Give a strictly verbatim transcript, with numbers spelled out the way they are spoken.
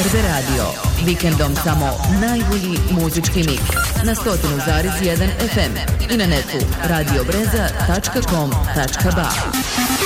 Erbe Radio. Vikendom samo najbolji muzički miks na sto zarez jedan ef em i na netu radiobreza tačka com tačka ba.